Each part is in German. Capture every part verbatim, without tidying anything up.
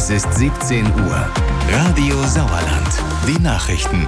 Es ist siebzehn Uhr. Radio Sauerland. Die Nachrichten.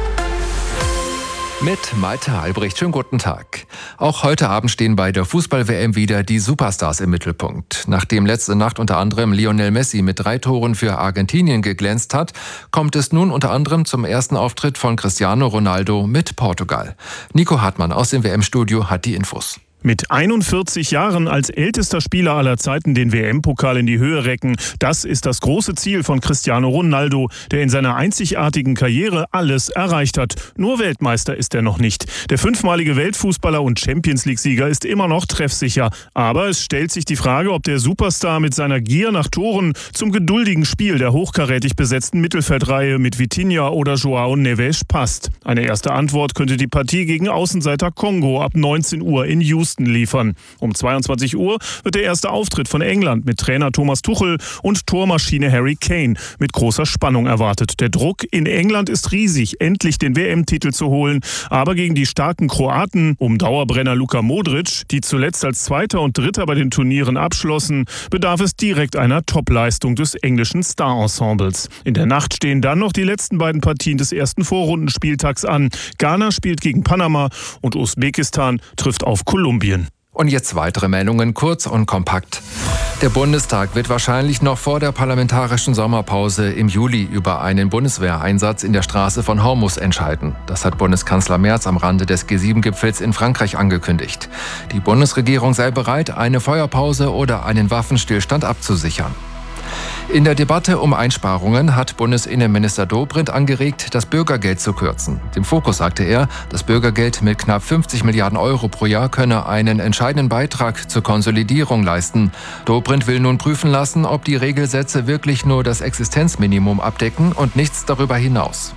Mit Malte Albrecht. Schönen guten Tag. Auch heute Abend stehen bei der Fußball-W M wieder die Superstars im Mittelpunkt. Nachdem letzte Nacht unter anderem Lionel Messi mit drei Toren für Argentinien geglänzt hat, kommt es nun unter anderem zum ersten Auftritt von Cristiano Ronaldo mit Portugal. Nico Hartmann aus dem W M-Studio hat die Infos. Mit einundvierzig Jahren als ältester Spieler aller Zeiten den W M-Pokal in die Höhe recken, das ist das große Ziel von Cristiano Ronaldo, der in seiner einzigartigen Karriere alles erreicht hat. Nur Weltmeister ist er noch nicht. Der fünfmalige Weltfußballer und Champions-League-Sieger ist immer noch treffsicher. Aber es stellt sich die Frage, ob der Superstar mit seiner Gier nach Toren zum geduldigen Spiel der hochkarätig besetzten Mittelfeldreihe mit Vitinha oder João Neves passt. Eine erste Antwort könnte die Partie gegen Außenseiter Kongo ab neunzehn Uhr in Houston liefern. Um zweiundzwanzig Uhr wird der erste Auftritt von England mit Trainer Thomas Tuchel und Tormaschine Harry Kane mit großer Spannung erwartet. Der Druck in England ist riesig, endlich den W M-Titel zu holen. Aber gegen die starken Kroaten um Dauerbrenner Luka Modric, die zuletzt als Zweiter und Dritter bei den Turnieren abschlossen, bedarf es direkt einer Topleistung des englischen Star-Ensembles. In der Nacht stehen dann noch die letzten beiden Partien des ersten Vorrundenspieltags an. Ghana spielt gegen Panama und Usbekistan trifft auf Kolumbien. Und jetzt weitere Meldungen, kurz und kompakt. Der Bundestag wird wahrscheinlich noch vor der parlamentarischen Sommerpause im Juli über einen Bundeswehreinsatz in der Straße von Hormuz entscheiden. Das hat Bundeskanzler Merz am Rande des G sieben Gipfels in Frankreich angekündigt. Die Bundesregierung sei bereit, eine Feuerpause oder einen Waffenstillstand abzusichern. In der Debatte um Einsparungen hat Bundesinnenminister Dobrindt angeregt, das Bürgergeld zu kürzen. Dem Fokus sagte er, das Bürgergeld mit knapp fünfzig Milliarden Euro pro Jahr könne einen entscheidenden Beitrag zur Konsolidierung leisten. Dobrindt will nun prüfen lassen, ob die Regelsätze wirklich nur das Existenzminimum abdecken und nichts darüber hinaus.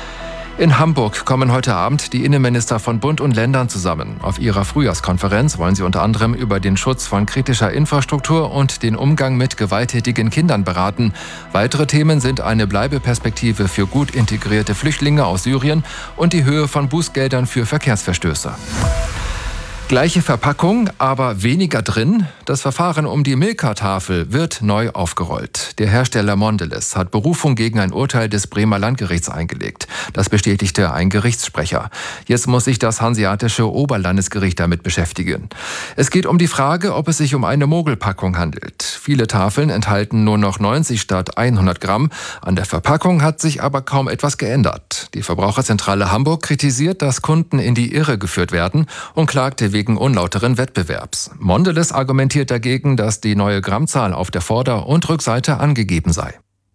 In Hamburg kommen heute Abend die Innenminister von Bund und Ländern zusammen. Auf ihrer Frühjahrskonferenz wollen sie unter anderem über den Schutz von kritischer Infrastruktur und den Umgang mit gewalttätigen Kindern beraten. Weitere Themen sind eine Bleibeperspektive für gut integrierte Flüchtlinge aus Syrien und die Höhe von Bußgeldern für Verkehrsverstöße. Gleiche Verpackung, aber weniger drin. Das Verfahren um die Milka-Tafel wird neu aufgerollt. Der Hersteller Mondelez hat Berufung gegen ein Urteil des Bremer Landgerichts eingelegt. Das bestätigte ein Gerichtssprecher. Jetzt muss sich das Hanseatische Oberlandesgericht damit beschäftigen. Es geht um die Frage, ob es sich um eine Mogelpackung handelt. Viele Tafeln enthalten nur noch neunzig statt hundert Gramm. An der Verpackung hat sich aber kaum etwas geändert. Die Verbraucherzentrale Hamburg kritisiert, dass Kunden in die Irre geführt werden und klagte wegen unlauteren Wettbewerbs. Mondelez argumentiert dagegen, dass die neue Grammzahl auf der Vorder- und Rückseite angegeben sei.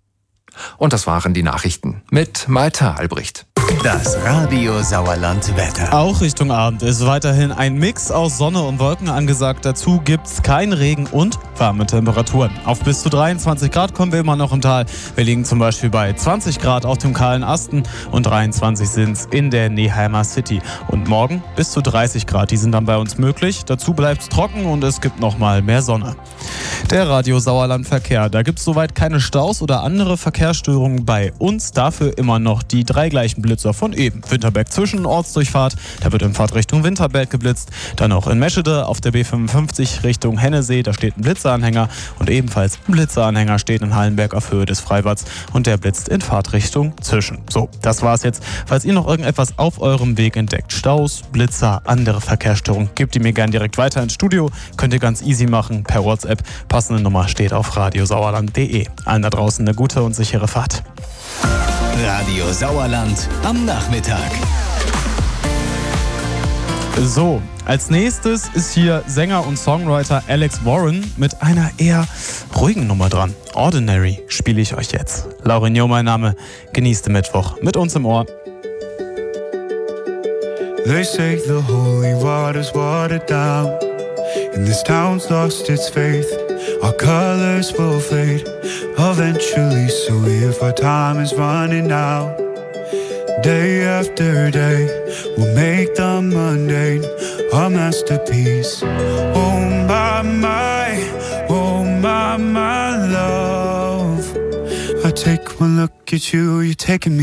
Und das waren die Nachrichten mit Malte Albrecht. Das Radio Sauerland Wetter. Auch Richtung Abend ist weiterhin ein Mix aus Sonne und Wolken angesagt. Dazu gibt's keinen Regen und warme Temperaturen. Auf bis zu dreiundzwanzig Grad kommen wir immer noch im Tal. Wir liegen zum Beispiel bei zwanzig Grad auf dem kahlen Asten und dreiundzwanzig sind's in der Neheimer City. Und morgen bis zu dreißig Grad, die sind dann bei uns möglich. Dazu bleibt's trocken und es gibt noch mal mehr Sonne. Der Radio Sauerland Verkehr. Da gibt's soweit keine Staus oder andere Verkehrsstörungen bei uns. Dafür immer noch die drei gleichen Blitzer von eben. Winterberg zwischen Ortsdurchfahrt, da wird in Fahrtrichtung Winterberg geblitzt. Dann auch in Meschede auf der B fünfundfünfzig Richtung Hennesee, da steht ein Blitzeranhänger. Und ebenfalls ein Blitzeranhänger steht in Hallenberg auf Höhe des Freibads und der blitzt in Fahrtrichtung zwischen. So, das war's jetzt. Falls ihr noch irgendetwas auf eurem Weg entdeckt, Staus, Blitzer, andere Verkehrsstörungen, gebt die mir gern direkt weiter ins Studio. Könnt ihr ganz easy machen per WhatsApp. Passende Nummer steht auf radiosauerland punkt de. Allen da draußen eine gute und sichere Fahrt. Radio Sauerland am Nachmittag. So, als nächstes ist hier Sänger und Songwriter Alex Warren mit einer eher ruhigen Nummer dran. Ordinary spiele ich euch jetzt. Laurinho mein Name. Genießt den Mittwoch mit uns im Ohr. They say the holy water's watered down, and this town's lost its faith. Our colors will fade eventually, so if our time is running out, day after day, we'll make the mundane a masterpiece. Oh my, my, oh my, my love, I take one look at you, you're taking me